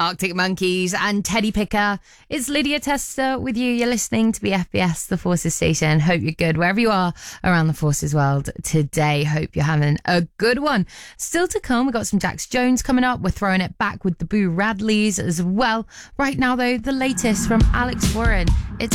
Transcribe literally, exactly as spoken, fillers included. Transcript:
Arctic Monkeys and Teddy Picker. It's Lydia Tester with you. You're listening to B F B S, the Forces Station. Hope you're good wherever you are around the Forces world today. Hope you're having a good one. Still to come, we've got some Jax Jones coming up. We're throwing it back with the Boo Radleys as well. Right now, though, the latest from Alex Warren. It's